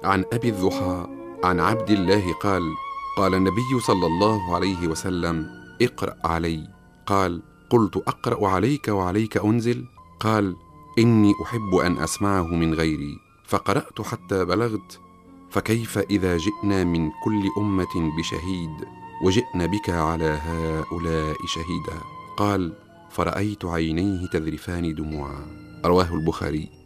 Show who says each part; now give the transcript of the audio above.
Speaker 1: عن أبي الضحى عن عبد الله قال: قال النبي صلى الله عليه وسلم: اقرأ علي. قال: قلت: أقرأ عليك وعليك أنزل؟ قال: إني أحب أن أسمعه من غيري. فقرأت حتى بلغت: فكيف إذا جئنا من كل أمة بشهيد وجئنا بك على هؤلاء شهيدا. قال: فرأيت عينيه تذرفان دموعا. رواه البخاري.